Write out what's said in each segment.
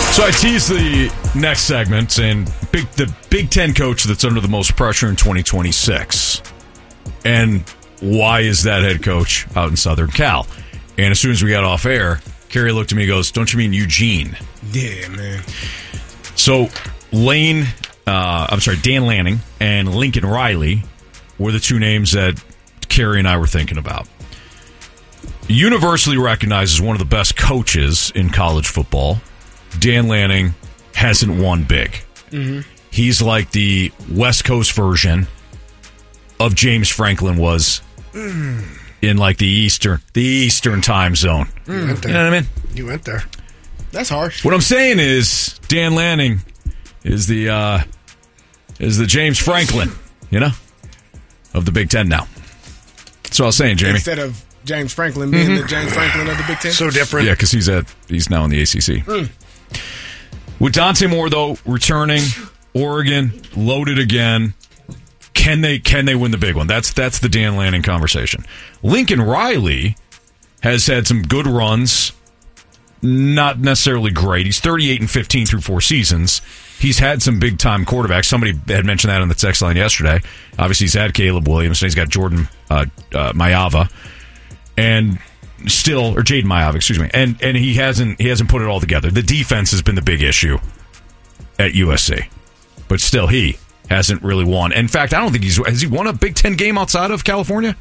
So I teased the next segment saying the Big Ten coach that's under the most pressure in 2026. And why is that head coach out in Southern Cal? And as soon as we got off air, Kerry looked at me and goes, "Don't you mean Eugene?" Yeah, man. So Dan Lanning and Lincoln Riley were the two names that Kerry and I were thinking about. Universally recognized as one of the best coaches in college football, Dan Lanning hasn't won big. Mm-hmm. He's like the West Coast version of James Franklin was in like the Eastern time zone. You know what I mean? You went there. That's harsh. What I'm saying is Dan Lanning is the James Franklin, of the Big Ten now. That's what I was saying, Jamie. Instead of James Franklin being the James Franklin of the Big Ten. So different. Yeah, because he's now in the ACC. With Dante Moore, though, returning, Oregon, loaded again. Can they win the big one? That's the Dan Lanning conversation. Lincoln Riley has had some good runs, not necessarily great. He's 38-15 through 4 seasons. He's had some big-time quarterbacks. Somebody had mentioned that on the text line yesterday. Obviously, he's had Caleb Williams, and he's got Jordan Mailata, and still, or Jaden Mailata, excuse me, and he hasn't put it all together. The defense has been the big issue at USC, but still, he hasn't really won. In fact, I don't think has he won a Big Ten game outside of California?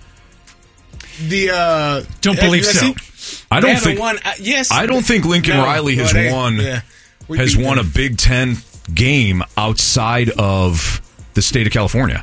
Don't believe so. I don't think. Yes, I don't think Lincoln Riley has won a Big Ten game outside of the state of California.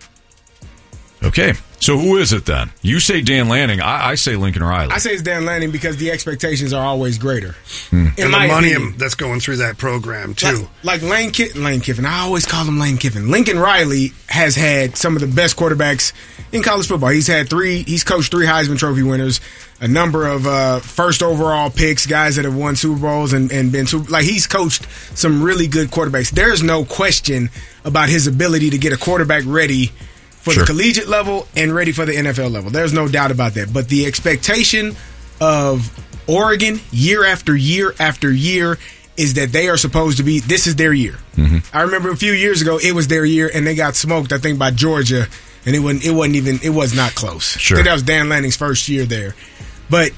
Okay, so who is it then? You say Dan Lanning. I say Lincoln Riley. I say it's Dan Lanning because the expectations are always greater. And the money that's going through that program, too. Like Lane Kiffin. I always call him Lane Kiffin. Lincoln Riley has had some of the best quarterbacks in college football. He's coached 3 Heisman Trophy winners, a number of first overall picks, guys that have won Super Bowls and been he's coached some really good quarterbacks. There's no question about his ability to get a quarterback ready for the collegiate level and ready for the NFL level. There's no doubt about that. But the expectation of Oregon year after year after year is that they are supposed to be, this is their year. Mm-hmm. I remember a few years ago, it was their year, and they got smoked, I think, by Georgia, and it was not close. Sure. I think that was Dan Lanning's first year there. But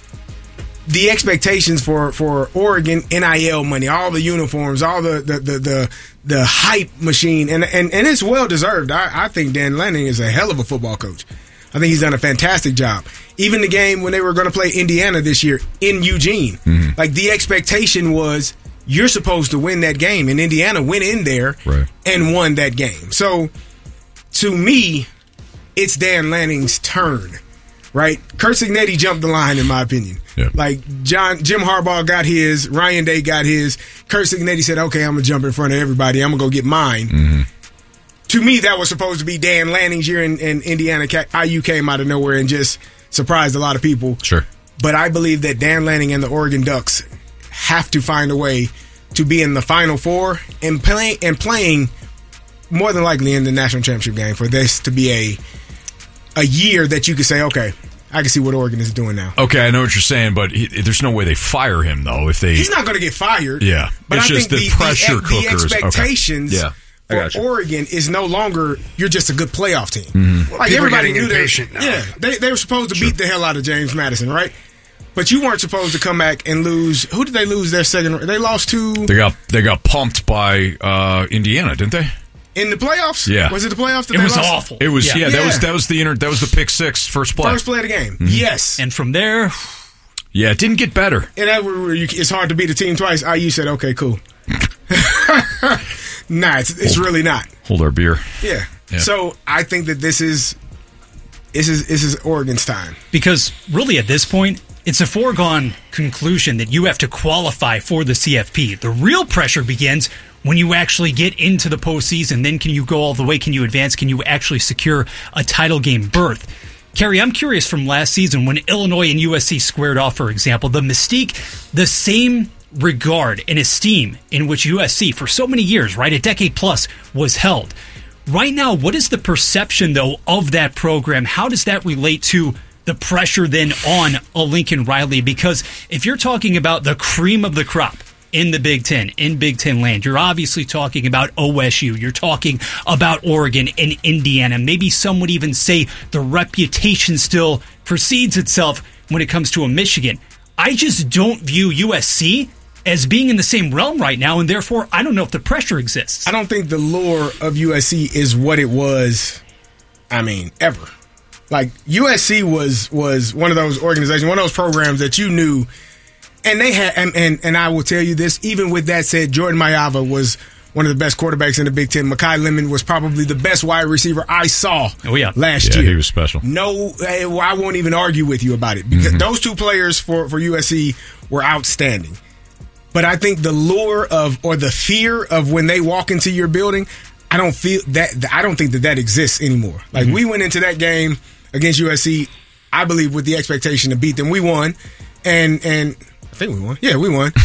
the expectations for Oregon, NIL money, all the uniforms, all the hype machine, and it's well deserved. I think Dan Lanning is a hell of a football coach. I think he's done a fantastic job. Even the game when they were going to play Indiana this year in Eugene, like the expectation was you're supposed to win that game, and Indiana went in there and won that game. So to me, it's Dan Lanning's turn. Right? Kurt Cignetti jumped the line, in my opinion. Yeah. Like, Jim Harbaugh got his, Ryan Day got his. Kurt Cignetti said, okay, I'm going to jump in front of everybody. I'm going to go get mine. Mm-hmm. To me, that was supposed to be Dan Lanning's year, and Indiana. IU came out of nowhere and just surprised a lot of people. Sure. But I believe that Dan Lanning and the Oregon Ducks have to find a way to be in the Final Four and playing more than likely in the national championship game for this to be a year that you could say, okay, I can see what Oregon is doing now. Okay, I know what you're saying, but there's no way they fire him, though. He's not going to get fired. Yeah, but it's I just think the pressure cookers. The expectations for Oregon is no longer you're just a good playoff team. Mm-hmm. Like everybody knew they were supposed to beat the hell out of James Madison, right? But you weren't supposed to come back and lose. Who did they lose their second? They lost to. They got pumped by Indiana, didn't they? In the playoffs? Yeah. Was it the playoffs? It was awful. It was, that was the pick six first play. First play of the game. Mm-hmm. Yes. And from there. Yeah, it didn't get better. And it's hard to beat a team twice. IU said, okay, cool. Nah, it's really not. Hold our beer. Yeah. So I think that this is Oregon's time. Because really at this point, it's a foregone conclusion that you have to qualify for the CFP. The real pressure begins when you actually get into the postseason. Then can you go all the way? Can you advance? Can you actually secure a title game berth? Kerry, I'm curious from last season when Illinois and USC squared off, for example, the mystique, the same regard and esteem in which USC for so many years, right, a decade plus, was held. Right now, what is the perception, though, of that program? How does that relate to the pressure then on a Lincoln Riley? Because if you're talking about the cream of the crop in the Big Ten, in Big Ten land, you're obviously talking about OSU. You're talking about Oregon and Indiana. Maybe some would even say the reputation still precedes itself when it comes to a Michigan. I just don't view USC as being in the same realm right now, and therefore I don't know if the pressure exists. I don't think the lure of USC is what it was, ever. Like, USC was one of those organizations, one of those programs that you knew. And they had, and I will tell you this, even with that said, Jordan Mailata was one of the best quarterbacks in the Big Ten. Mekhi Lemon was probably the best wide receiver I saw last year. He was special. No, I won't even argue with you about it, because those two players for USC were outstanding. But I think the lure or the fear of when they walk into your building, I don't think that exists anymore. Like, we went into that game against USC, I believe, with the expectation to beat them. We won, and I think we won. Yeah, we won.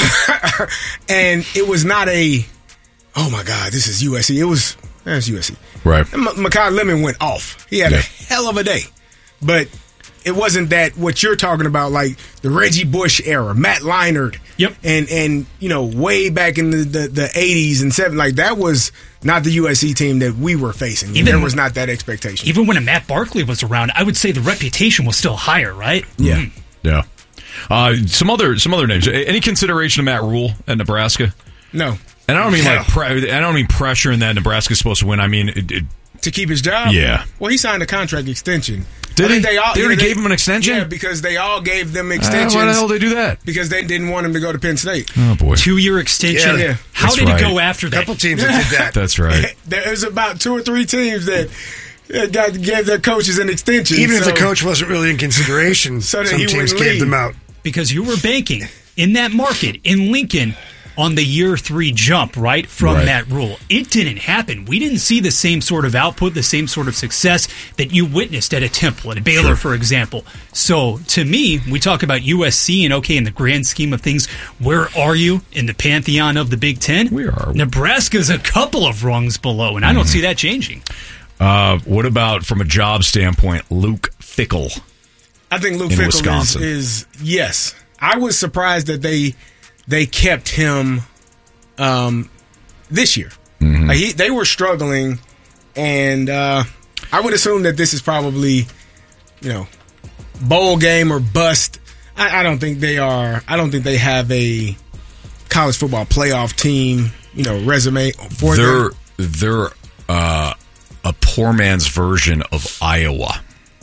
And it was not oh my God, this is USC. That's USC. Right. Mekhi Lemon went off. He had a hell of a day. But it wasn't that what you're talking about, like the Reggie Bush era, Matt Leinart. Yep. And way back in the 80s and 70s, like, that was not the USC team that we were facing. There was not that expectation. Even when a Matt Barkley was around, I would say the reputation was still higher, right? Yeah. Mm-hmm. Yeah. Some other names. Any consideration of Matt Rule at Nebraska? No. And I don't mean I don't mean pressure in that Nebraska's supposed to win. I mean to keep his job. Yeah. Well, he signed a contract extension. Did he? They already gave him an extension? Yeah, because they all gave them extensions. Why the hell did they do that? Because they didn't want him to go to Penn State. Oh boy. 2-year extension. Yeah. How did it go after that? A couple teams that did that. That's right. There was about 2 or 3 teams that gave their coaches an extension. Even if the coach wasn't really in consideration, some teams gave them out. Because you were banking in that market in Lincoln on the year 3 jump, right, from Matt Rule. It didn't happen. We didn't see the same sort of output, the same sort of success that you witnessed at a Temple, at a Baylor, for example. So, to me, we talk about USC and, okay, in the grand scheme of things, where are you in the pantheon of the Big Ten? Where are we? Nebraska's a couple of rungs below, and I don't see that changing. What about, from a job standpoint, Luke Fickell? I think Luke in Fickell Wisconsin. is yes. I was surprised that they kept him this year. Like, they were struggling, and I would assume that this is probably, bowl game or bust. I don't think they are. I don't think they have a college football playoff team, resume for them. They're a poor man's version of Iowa.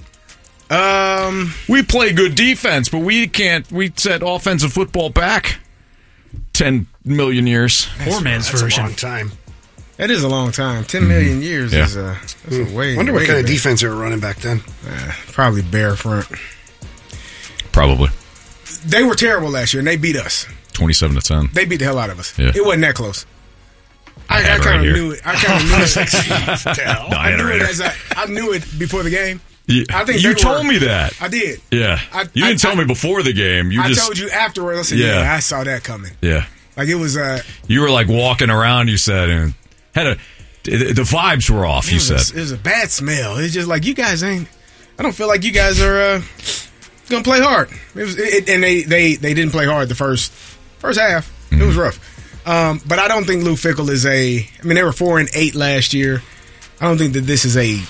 We play good defense, but we set offensive football back 10 million years. Poor man's version. A long time. That is a long time. 10 million years is a way. Wonder what kind of defense they were running back then. Probably bare front. Probably. They were terrible last year, and they beat us. 27-10. They beat the hell out of us. Yeah. It wasn't that close. I had it kind right of here. knew it. I kind of knew it. I knew it before the game. Yeah. I think you told me that. I did. Yeah. You didn't tell me before the game. I told you afterwards. I said, yeah, I saw that coming. Yeah. Like, it was. You were like walking around, you said, and the vibes were off, you said. It was a bad smell. It's just like, you guys ain't. I don't feel like you guys are going to play hard. And they didn't play hard the first half. It was rough. But I don't think Luke Fickell is they were 4-8 last year. I don't think that this is a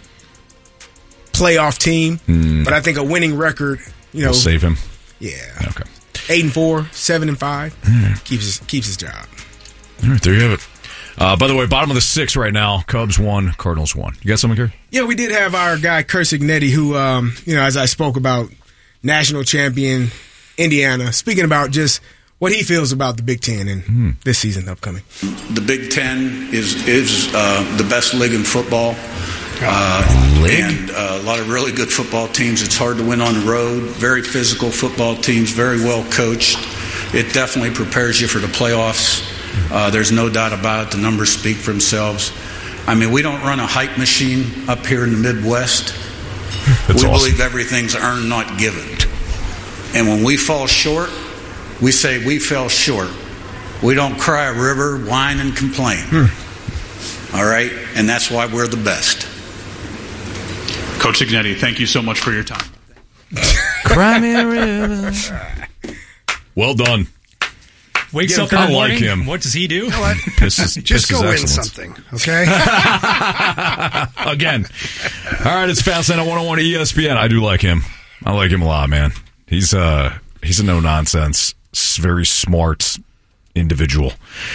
playoff team, but I think a winning record, will save him. Yeah. Okay. 8-4, 7-5 keeps his job. All right, there you have it. By the way, bottom of the 6th right now. Cubs 1, Cardinals 1. You got something here? Yeah, we did have our guy Kurt Cignetti, who, as I spoke about, national champion Indiana, speaking about just what he feels about the Big Ten and this season upcoming. The Big Ten is the best league in football. And a lot of really good football teams. It's hard to win on the road. Very physical football teams, very well coached. It definitely prepares you for the playoffs. There's no doubt about it. The numbers speak for themselves. We don't run a hype machine up here in the Midwest. We believe everything's earned, not given. And when we fall short, we say we fell short. We don't cry a river, whine, and complain. All right? And that's why we're the best. Coach Cignetti, thank you so much for your time. Cry me a river. Well done. Wakes up in the morning. What does he do? You know what? Just go win something, okay? Again. All right, it's Fastlane on 101 ESPN. I do like him. I like him a lot, man. He's a no-nonsense, very smart individual.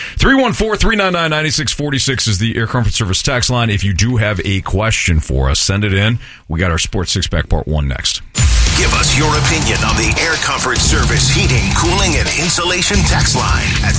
314-399-9646 is the Air Comfort Service text line. If you do have a question for us, send it in. We got our Sports Six-Pack Part 1 next. Give us your opinion on the Air Comfort Service heating, cooling, and insulation text line at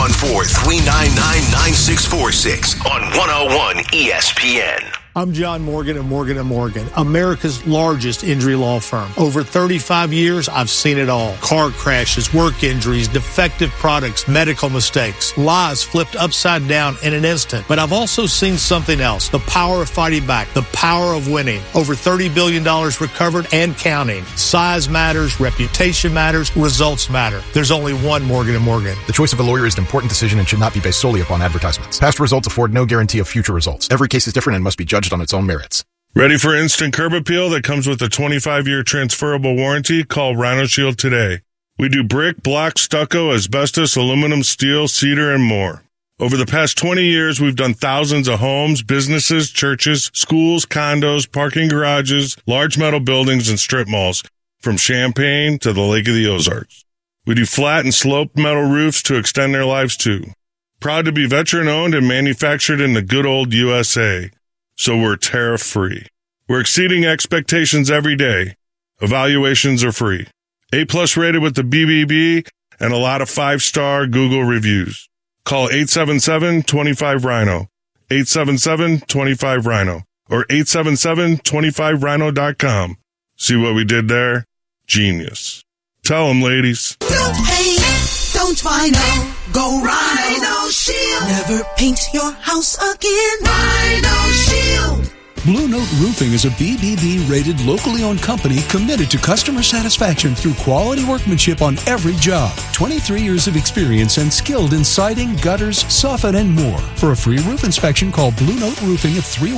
314-399-9646 on 101 ESPN. I'm John Morgan of Morgan & Morgan, America's largest injury law firm. Over 35 years, I've seen it all. Car crashes, work injuries, defective products, medical mistakes, lies flipped upside down in an instant. But I've also seen something else, the power of fighting back, the power of winning. Over $30 billion recovered and counting. Size matters, reputation matters, results matter. There's only one Morgan & Morgan. The choice of a lawyer is an important decision and should not be based solely upon advertisements. Past results afford no guarantee of future results. Every case is different and must be judged on its own merits. Ready for instant curb appeal that comes with a 25-year transferable warranty? Call Rhino Shield today. We do brick, block, stucco, asbestos, aluminum, steel, cedar, and more. Over the past 20 years, we've done thousands of homes, businesses, churches, schools, condos, parking garages, large metal buildings, and strip malls, from Champaign to the Lake of the Ozarks. We do flat and sloped metal roofs to extend their lives too. Proud to be veteran-owned and manufactured in the good old USA. So we're tariff-free. We're exceeding expectations every day. Evaluations are free. A+ rated with the BBB and a lot of 5-star Google reviews. Call 877-25-RHINO, 877-25-RHINO, or 877-25rhino.com. See what we did there? Genius. Tell them, ladies. Don't hate, don't Rhino. Go Rhino Shield. Never paint your house again. Rhino Shield. Blue Note Roofing is a BBB-rated, locally owned company committed to customer satisfaction through quality workmanship on every job. 23 years of experience and skilled in siding, gutters, soffit, and more. For a free roof inspection, call Blue Note Roofing at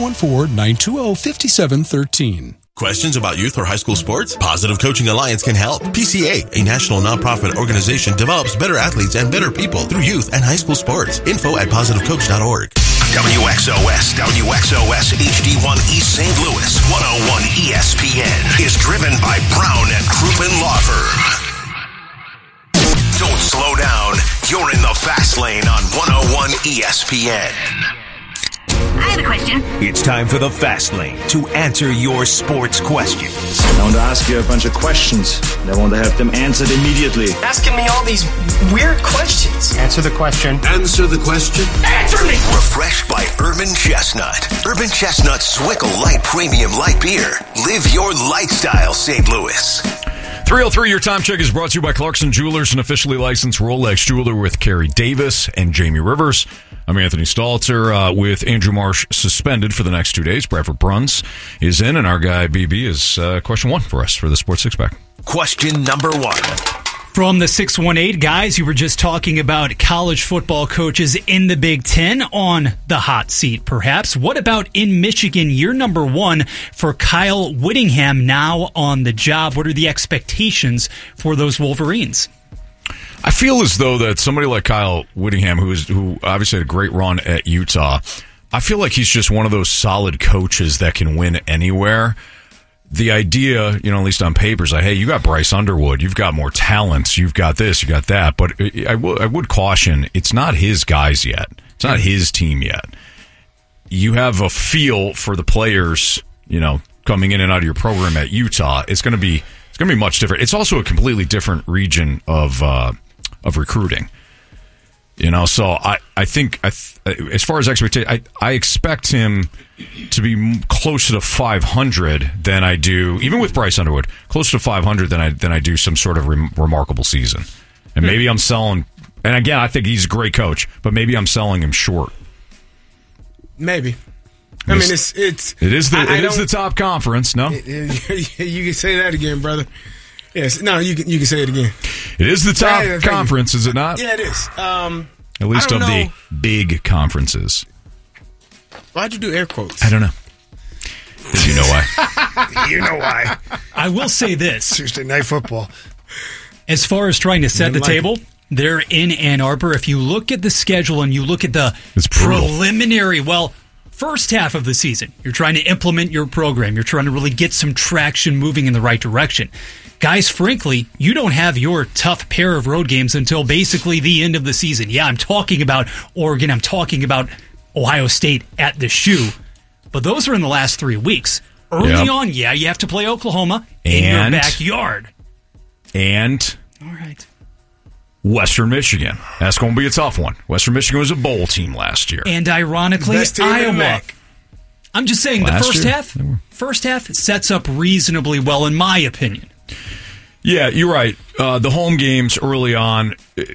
314-920-5713. Questions about youth or high school sports? Positive Coaching Alliance can help. PCA, a national nonprofit organization, develops better athletes and better people through youth and high school sports. Info at positivecoach.org. WXOS HD1 East St. Louis 101 ESPN is driven by Brown and Crouppen Law Firm. Don't slow down. You're in the fast lane on 101 ESPN. I have a question. It's time for the Fast Lane to answer your sports questions. I want to ask you a bunch of questions. I want to have them answered immediately. Asking me all these weird questions. Answer the question. Answer the question. Answer me! Refreshed by Urban Chestnut. Urban Chestnut Swickle Light Premium Light Beer. Live your lifestyle, St. Louis. 303, your time check is brought to you by Clarkson Jewelers, an officially licensed Rolex jeweler with Kerry Davis and Jamie Rivers. I'm Anthony Stalter with Andrew Marsh suspended for the next 2 days. Bradford Bruns is in, and our guy BB is question 1 for us for the Sports Six-Pack. Question number 1. From the 618, guys, you were just talking about college football coaches in the Big Ten on the hot seat, perhaps. What about in Michigan, year number 1 for Kyle Whittingham now on the job? What are the expectations for those Wolverines? I feel as though that somebody like Kyle Whittingham, who obviously had a great run at Utah, I feel like he's just one of those solid coaches that can win anywhere. The idea, at least on paper, is like, hey, you got Bryce Underwood, you've got more talents, you've got this, you got that. But I would caution, it's not his guys yet. It's not his team yet. You have a feel for the players, coming in and out of your program at Utah. It's going to be much different. It's also a completely different region of recruiting. So I think as far as expectation, I expect him to be closer to 500 than I do, even with Bryce Underwood, closer to 500 than I do some sort of remarkable season. And maybe I'm selling. And again, I think he's a great coach, but maybe I'm selling him short. Maybe. I mean, it is the top conference. No, you can say that again, brother. Yes, no, you can say it again. It is the top conference, is it not? Yeah, it is. At least of the big conferences. Why'd you do air quotes? I don't know. Did you know why? You know why. I will say this. Tuesday Night Football. As far as trying to set the table, They're in Ann Arbor. If you look at the schedule and you look at the preliminary, first half of the season, you're trying to implement your program. You're trying to really get some traction moving in the right direction. Guys, frankly, you don't have your tough pair of road games until basically the end of the season. Yeah, I'm talking about Oregon. I'm talking about Ohio State at the Shoe. But those are in the last 3 weeks. Early on, you have to play Oklahoma in your backyard. And all right, Western Michigan. That's going to be a tough one. Western Michigan was a bowl team last year. And ironically, Iowa. I'm just saying the first half sets up reasonably well, in my opinion. Yeah, you're right. The home games early on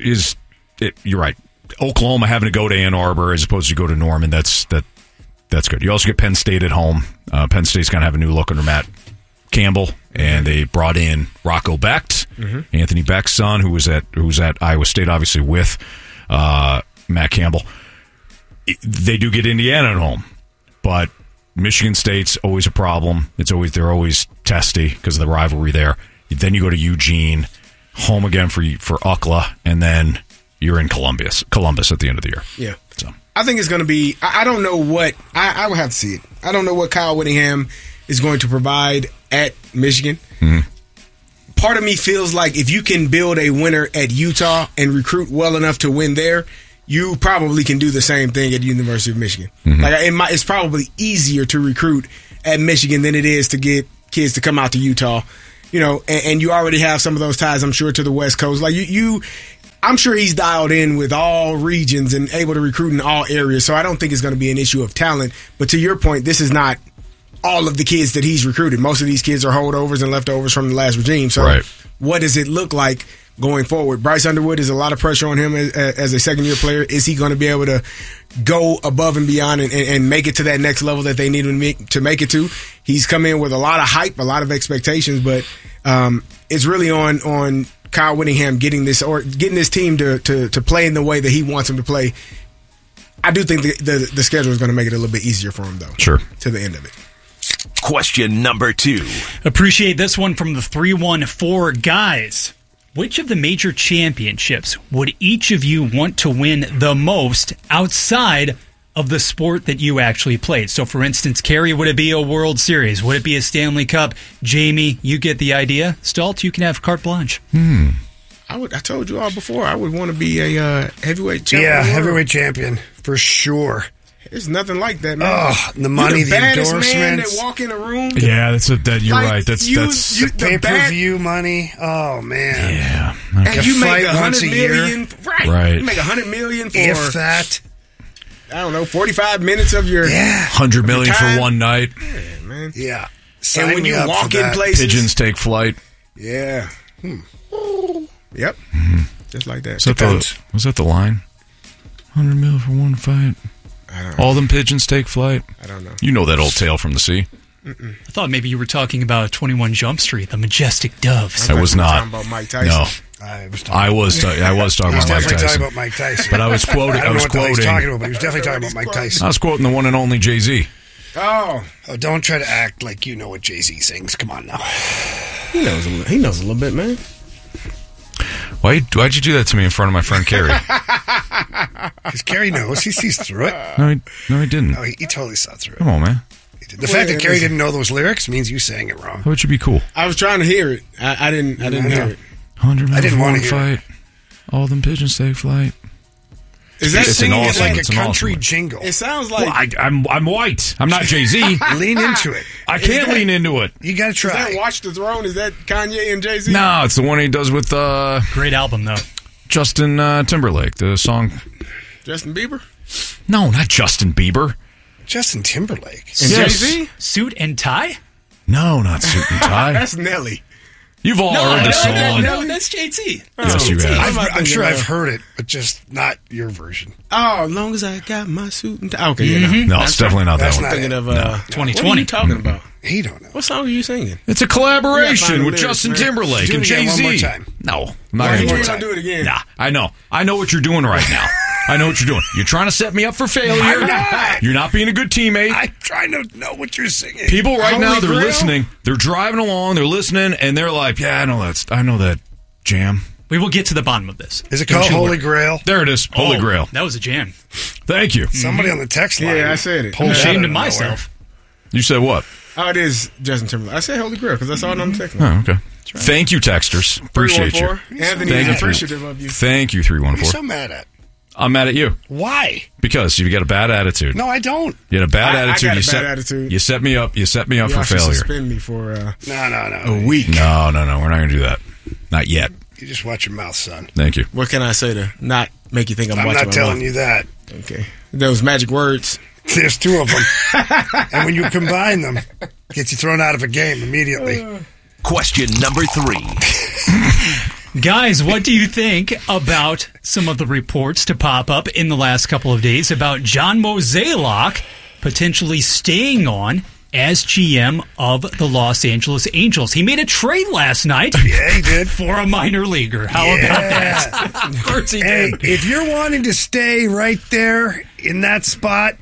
you're right. Oklahoma having to go to Ann Arbor as opposed to go to Norman. That's good. You also get Penn State at home. Penn State's going to have a new look under Matt Campbell, and they brought in Rocco Becht, Anthony Becht's son, who was at Iowa State, obviously with Matt Campbell. They do get Indiana at home, but Michigan State's always a problem. They're always testy because of the rivalry there. Then you go to Eugene, home again for UCLA, and then you're in Columbus at the end of the year. Yeah. So I think it's going to be. I don't know what I would have to see it. I don't know what Kyle Whittingham is going to provide at Michigan. Mm-hmm. Part of me feels like if you can build a winner at Utah and recruit well enough to win there, you probably can do the same thing at the University of Michigan. Mm-hmm. It's probably easier to recruit at Michigan than it is to get kids to come out to Utah. And you already have some of those ties, I'm sure, to the West Coast. Like I'm sure he's dialed in with all regions and able to recruit in all areas. So I don't think it's going to be an issue of talent. But to your point, this is not all of the kids that he's recruited. Most of these kids are holdovers and leftovers from the last regime. So what does it look like going forward? Bryce Underwood, is a lot of pressure on him as a second-year player. Is he going to be able to go above and beyond and make it to that next level that they need to make it to? He's come in with a lot of hype, a lot of expectations, but it's really on Kyle Whittingham getting this team to play in the way that he wants them to play. I do think the schedule is going to make it a little bit easier for him, though. Sure. To the end of it. Question number 2. Appreciate this one from the 314 guys. Which of the major championships would each of you want to win the most outside of the sport that you actually played? So, for instance, Kerry, would it be a World Series? Would it be a Stanley Cup? Jamie, you get the idea. Stalt, you can have carte blanche. I told you all before, I would want to be a heavyweight champion. Yeah, heavyweight champion, for sure. There's nothing like that, man. Oh, the money, the endorsements. Man that walk in a room. Yeah, you're right. That's the pay-per-view money. Oh man. Yeah. And you make $100 million. Right. You make $100 million for if that. I don't know, 45 minutes of your $100 million for one night. Yeah, man. Yeah. And when you walk in places, pigeons take flight. Yeah. Yep. Just like that. Was that the line? $100 million for one fight. I don't know. All them pigeons take flight. I don't know. You know that old tale from the sea. I thought maybe you were talking about 21 Jump Street, the majestic doves. I was not. Talking about Mike Tyson. No. I was talking about Mike Tyson. Talking about Mike Tyson. But I was quoting. I don't know what he's talking about, but he was definitely talking about Mike Tyson. I was quoting the one and only Jay-Z. Oh, don't try to act like you know what Jay-Z sings. Come on now. He knows a little bit, man. Why'd you do that to me in front of my friend Kerry? Because Kerry knows. He sees through it. No, he didn't. No, he totally saw through it. Come on, man. The fact that Kerry didn't know those lyrics means you sang it wrong. How would you be cool? I was trying to hear it. I didn't hear it. 100 I didn't want to fight. All them pigeons take flight. Is that singing it like a country jingle? It sounds like I'm white. I'm not Jay-Z. Lean into it. I can't lean into it. You got to try. Is that Watch the Throne? Is that Kanye and Jay-Z? No, it's the one he does with great album though. Justin Timberlake. The song. Justin Bieber? No, not Justin Bieber. Justin Timberlake. And Jay-Z? Suit and Tie? No, not Suit and Tie. That's Nelly. You've all heard the song. No, that's JT. Yes, you have. I'm sure I've heard it, but just not your version. Oh, as long as I got my suit and tie. Okay, No, it's definitely not that one. I'm thinking of 2020. What are you talking about? He don't know. What song are you singing? It's a collaboration with lyrics, Justin man. Timberlake Do it and again Jay-Z. one more time. No, I'm not going to do it. Do it again. Nah, I know. I know what you're doing right now. I know what you're doing. You're trying to set me up for failure. I'm not. You're not being a good teammate. I'm trying to know what you're singing. People right now, they're Grail? listening. They're driving along. They're listening, and they're like, "Yeah, I know that jam. We will get to the bottom of this. Is it called Holy Grail? There it is. Holy Grail. That was a jam. Thank you. Somebody on the text line. Yeah, I said it. I'm ashamed of myself. You said what? Oh, it is Justin Timberlake. I said Holy Grail because that's all I'm texting. Oh, okay. Right. Thank you, texters. Appreciate you. Anthony is appreciative of you. Thank you, 314. What are you so mad at? I'm mad at you. Why? Because you got a bad attitude. No, I don't. You had a bad attitude. I got a bad attitude. You set me up. You set me up Y'all for should failure. Suspend me for a week. No. We're not going to do that. Not yet. You just watch your mouth, son. Thank you. What can I say to not make you think I'm watching? I'm not telling you that. Okay. Those magic words. There's two of them. And when you combine them, gets you thrown out of a game immediately. Question number 3. Guys, what do you think about some of the reports to pop up in the last couple of days about John Mozeliak potentially staying on as GM of the Los Angeles Angels? He made a trade last night. Yeah, he did. For a minor leaguer. How about that? Of course he did. If you're wanting to stay right there in that spot,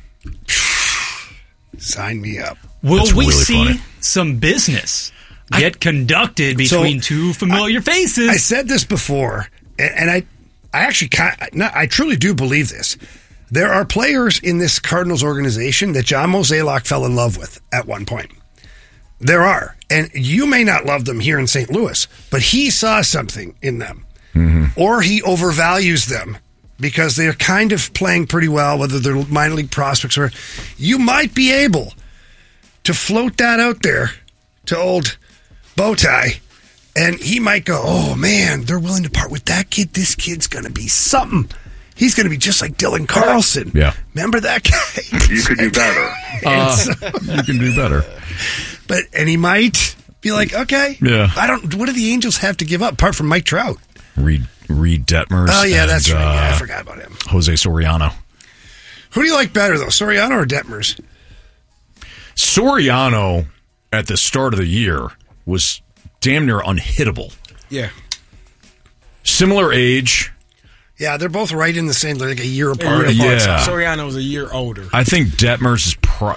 sign me up. Will That's we really see funny. some business get conducted between two familiar faces? I said this before, and I actually I truly do believe this. There are players in this Cardinals organization that John Mozeliak fell in love with at one point. There are. And you may not love them here in St. Louis, but he saw something in them. Mm-hmm. Or he overvalues them because they're kind of playing pretty well, whether they're minor league prospects or... You might be able to float that out there to old Bowtie, and he might go, oh, man, they're willing to part with that kid. This kid's going to be something. He's going to be just like Dylan Carlson. Yeah. Remember that guy? You could do better. You can do better. And he might be like, okay. Yeah. What do the Angels have to give up apart from Mike Trout? Reed Detmers. Oh, yeah, and, that's right. Yeah, I forgot about him. Jose Soriano. Who do you like better, though, Soriano or Detmers? Soriano, at the start of the year, was damn near unhittable. Yeah. Similar age. Yeah, they're both right in the same, like a year apart. Yeah. Soriano's a year older. I think Detmers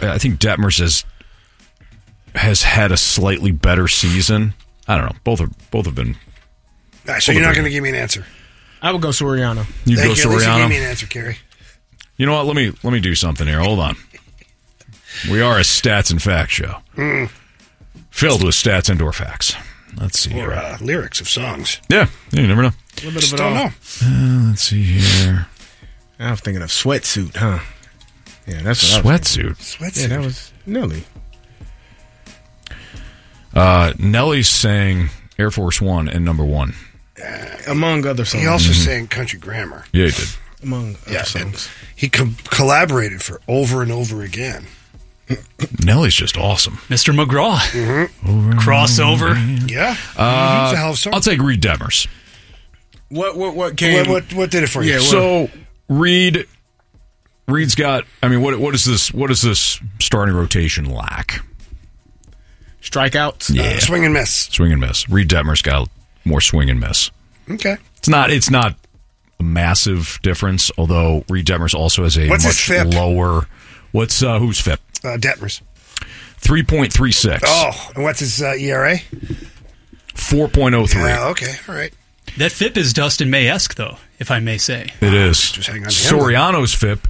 has had a slightly better season. I don't know. Both have been. All right, so you're not going to give me an answer. I would go Soriano. You go At least you Soriano. gave me an answer, Kerry. You know what? Let me do something here. Hold on. We are a stats and facts show, filled with stats and or facts. Let's see Or here. lyrics of songs. Yeah, you never know. A little bit Just of it don't all. know. Let's see here. I was thinking of Sweatsuit, huh? Yeah, that's what I was Sweatsuit. Sweatsuit. Yeah, that was Nelly. Nelly's saying Air Force One and Number One. Among other songs. He also sang Country Grammar. Yeah, he did. Among other And songs. he collaborated for Over and Over Again. Nelly's just awesome. Mr. McGraw. Mm-hmm. Crossover. Yeah. It's a hell of a song. I'll take Reed Detmers. What came? What did it for you? Yeah, So Reed's got. I mean, what is this? What does this starting rotation lack? Strikeouts? Yeah, Swing and miss. Swing and miss. Reed Detmer's got more swing and miss. Okay. It's not a massive difference. Although Reed Detmers also has a What's his much FIP? lower. What's who's FIP? Detmers. 3.36. Oh, and what's his ERA? 4.03. Yeah, okay, all right. That FIP is Dustin May-esque, though, if I may say. It is. Just hang on to him. Soriano's FIP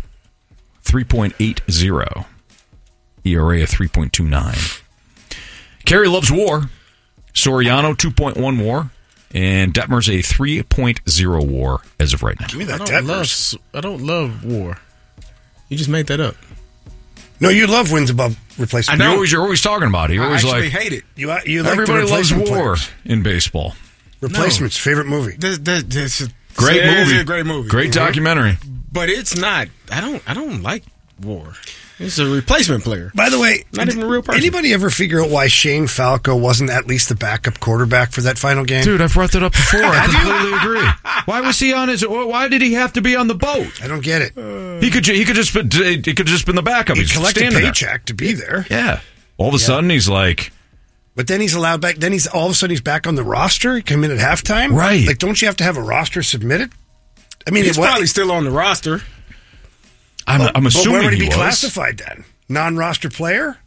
3.80. ERA of 3.29. Kerry loves WAR. Soriano 2.1 WAR. And Detmer's a 3.0 WAR as of right now. Give me that I don't love WAR. You just made that up. No, you love wins above replacement. I know. You're always talking about it. You're I always actually like, hate it. You like the everybody loves replacement WAR players. in baseball. Replacements, favorite movie. This is Great movie. It's a great movie. Great documentary. But it's not. I don't like WAR. It's a replacement player. By the way, Not even a real person. Anybody ever figure out why Shane Falco wasn't at least the backup quarterback for that final game? Dude, I've brought that up before. I completely agree. Why was he on his? Why did he have to be on the boat? I don't get it. He could just been the backup. He He's collected a standing there. paycheck to be there. Yeah. All of a sudden, he's like, But then he's allowed back. Then he's all of a sudden he's back on the roster. He came in at halftime. Right. Like, don't you have to have a roster submitted? I mean, He's probably still on the roster. I'm assuming where would he be was. classified then? Non-roster player?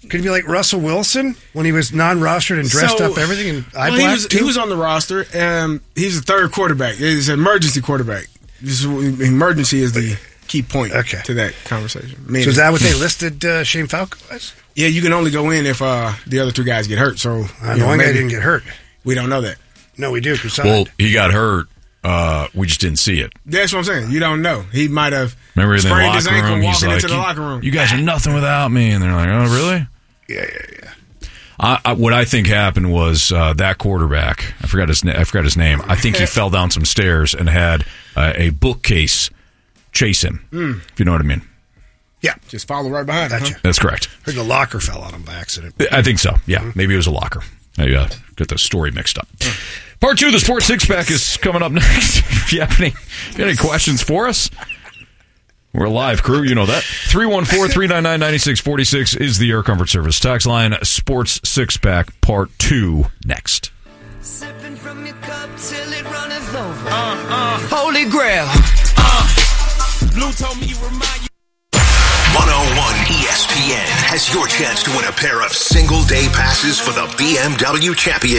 Could he be like Russell Wilson when he was non-rostered and dressed up everything in eye black? He was on the roster. He's the third quarterback. He's an emergency quarterback. Emergency is the key point to that conversation. So is that what they listed Shane Falco as? Yeah, you can only go in if the other two guys get hurt. So one guy didn't get hurt. We don't know that. No, we do. Well, he got hurt. We just didn't see it. That's what I'm saying. You don't know. He might have sprained his ankle walking into the locker room. You guys are nothing without me. And they're like, oh, really? Yeah. What I think happened was that quarterback, I forgot his name. I think he fell down some stairs and had a bookcase chase him, if you know what I mean. Yeah. Just follow right behind him. Huh? That's correct. I heard the locker fell on him by accident. I think so. Yeah. Maybe it was a locker. I got the story mixed up. Part 2 of the Sports Six Pack is coming up next. If you have any questions for us, we're a live crew. You know that. 314-399-9646 is the Air Comfort Service text line. Sports Six Pack Part 2 next. Sipping from your cup till it runneth over. Holy grail. Blue told me you remind you. 101 ESPN has your chance to win a pair of single-day passes for the BMW Championship.